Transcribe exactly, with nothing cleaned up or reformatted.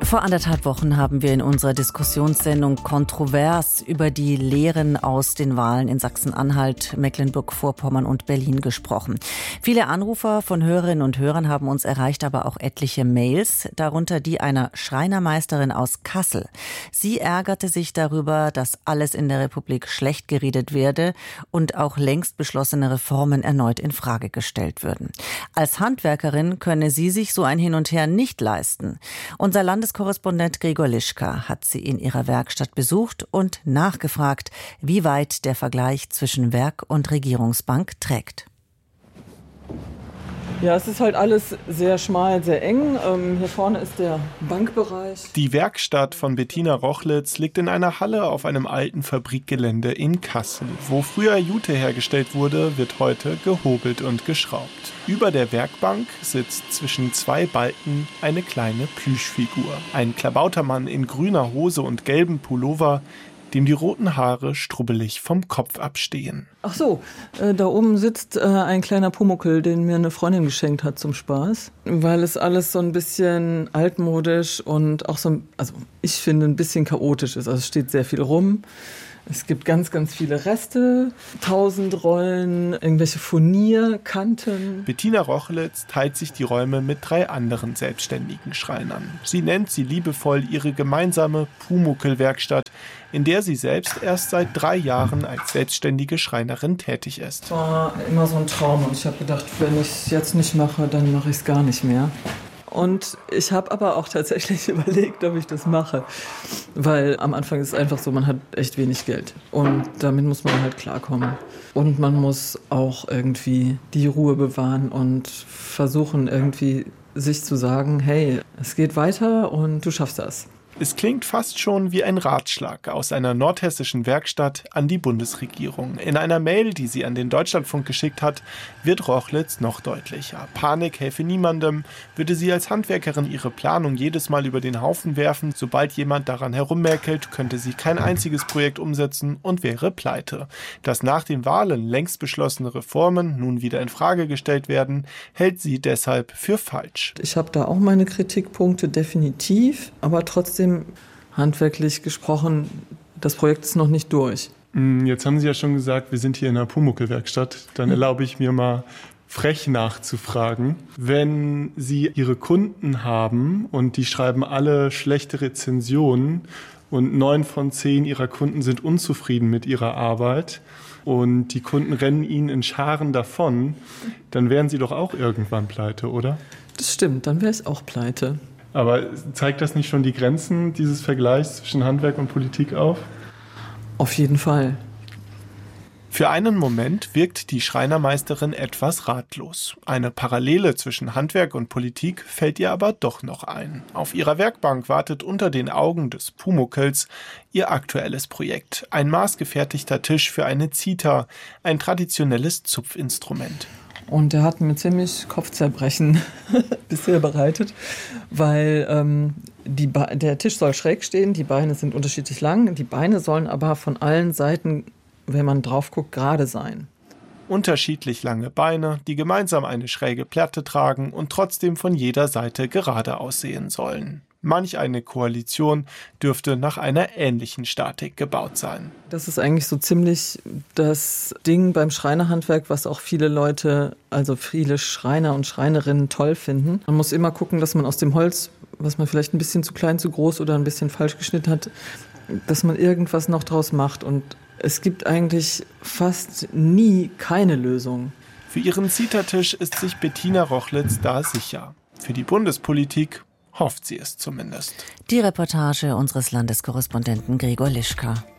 Vor anderthalb Wochen haben wir in unserer Diskussionssendung kontrovers über die Lehren aus den Wahlen in Sachsen-Anhalt, Mecklenburg-Vorpommern und Berlin gesprochen. Viele Anrufer von Hörerinnen und Hörern haben uns erreicht, aber auch etliche Mails, darunter die einer Schreinermeisterin aus Kassel. Sie ärgerte sich darüber, dass alles in der Republik schlecht geredet werde und auch längst beschlossene Reformen erneut in Frage gestellt würden. Als Handwerkerin könne sie sich so ein Hin und Her nicht leisten. Unser Landeskorrespondent Gregor Lischka hat sie in ihrer Werkstatt besucht und nachgefragt, wie weit der Vergleich zwischen Werk und Regierungsbank trägt. Ja, es ist halt alles sehr schmal, sehr eng. Ähm, hier vorne ist der Bankbereich. Die Werkstatt von Bettina Rochlitz liegt in einer Halle auf einem alten Fabrikgelände in Kassel. Wo früher Jute hergestellt wurde, wird heute gehobelt und geschraubt. Über der Werkbank sitzt zwischen zwei Balken eine kleine Plüschfigur. Ein Klabautermann in grüner Hose und gelbem Pullover, dem die roten Haare strubbelig vom Kopf abstehen. Ach so, äh, da oben sitzt äh, ein kleiner Pumuckl, den mir eine Freundin geschenkt hat zum Spaß, weil es alles so ein bisschen altmodisch und auch so, also ich finde, ein bisschen chaotisch ist. Also es steht sehr viel rum. Es gibt ganz, ganz viele Reste, tausend Rollen, irgendwelche Furnierkanten. Bettina Rochlitz teilt sich die Räume mit drei anderen selbstständigen Schreinern. Sie nennt sie liebevoll ihre gemeinsame Pumuckl-Werkstatt, in der sie selbst erst seit drei Jahren als selbstständige Schreinerin tätig ist. Das war immer so ein Traum und ich habe gedacht, wenn ich es jetzt nicht mache, dann mache ich es gar nicht mehr. Und ich habe aber auch tatsächlich überlegt, ob ich das mache, weil am Anfang ist es einfach so, man hat echt wenig Geld und damit muss man halt klarkommen. Und man muss auch irgendwie die Ruhe bewahren und versuchen irgendwie sich zu sagen, hey, es geht weiter und du schaffst das. Es klingt fast schon wie ein Ratschlag aus einer nordhessischen Werkstatt an die Bundesregierung. In einer Mail, die sie an den Deutschlandfunk geschickt hat, wird Rochlitz noch deutlicher. Panik helfe niemandem, würde sie als Handwerkerin ihre Planung jedes Mal über den Haufen werfen. Sobald jemand daran herummäkelt, könnte sie kein einziges Projekt umsetzen und wäre pleite. Dass nach den Wahlen längst beschlossene Reformen nun wieder in Frage gestellt werden, hält sie deshalb für falsch. Ich habe da auch meine Kritikpunkte, definitiv, aber trotzdem handwerklich gesprochen, das Projekt ist noch nicht durch. Jetzt haben Sie ja schon gesagt, wir sind hier in einer Pumuckl-Werkstatt. Dann erlaube ich mir mal frech nachzufragen. Wenn Sie Ihre Kunden haben und die schreiben alle schlechte Rezensionen und neun von zehn Ihrer Kunden sind unzufrieden mit ihrer Arbeit und die Kunden rennen Ihnen in Scharen davon, dann wären Sie doch auch irgendwann pleite, oder? Das stimmt, dann wäre es auch pleite. Aber zeigt das nicht schon die Grenzen dieses Vergleichs zwischen Handwerk und Politik auf? Auf jeden Fall. Für einen Moment wirkt die Schreinermeisterin etwas ratlos. Eine Parallele zwischen Handwerk und Politik fällt ihr aber doch noch ein. Auf ihrer Werkbank wartet unter den Augen des Pumuckls ihr aktuelles Projekt. Ein maßgefertigter Tisch für eine Zither, ein traditionelles Zupfinstrument. Und der hat mir ziemlich Kopfzerbrechen bisher bereitet, weil ähm, die Be- der Tisch soll schräg stehen, die Beine sind unterschiedlich lang, die Beine sollen aber von allen Seiten, wenn man drauf guckt, gerade sein. Unterschiedlich lange Beine, die gemeinsam eine schräge Platte tragen und trotzdem von jeder Seite gerade aussehen sollen. Manch eine Koalition dürfte nach einer ähnlichen Statik gebaut sein. Das ist eigentlich so ziemlich das Ding beim Schreinerhandwerk, was auch viele Leute, also viele Schreiner und Schreinerinnen toll finden. Man muss immer gucken, dass man aus dem Holz, was man vielleicht ein bisschen zu klein, zu groß oder ein bisschen falsch geschnitten hat, dass man irgendwas noch draus macht. Und es gibt eigentlich fast nie keine Lösung. Für ihren Zithertisch ist sich Bettina Rochlitz da sicher. Für die Bundespolitik hofft sie es zumindest. Die Reportage unseres Landeskorrespondenten Gregor Lischka.